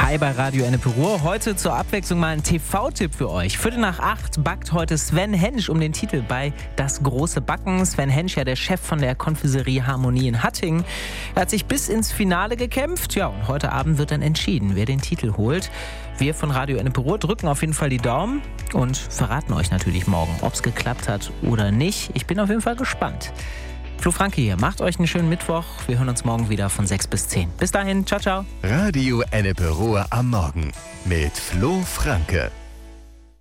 Hi bei Radio Ennepe Ruhr. Heute zur Abwechslung mal ein TV-Tipp für euch. 7:45 backt heute Sven Hensch um den Titel bei Das große Backen. Sven Hensch, ja der Chef von der Konfiserie Harmonie in Hattingen. Er hat sich bis ins Finale gekämpft. Ja, und heute Abend wird dann entschieden, wer den Titel holt. Wir von Radio Ennepe Ruhr drücken auf jeden Fall die Daumen und verraten euch natürlich morgen, ob es geklappt hat oder nicht. Ich bin auf jeden Fall gespannt. Flo Franke hier, macht euch einen schönen Mittwoch. Wir hören uns morgen wieder von 6 bis 10. Bis dahin, ciao, ciao. Radio Ennepe Ruhr am Morgen mit Flo Franke.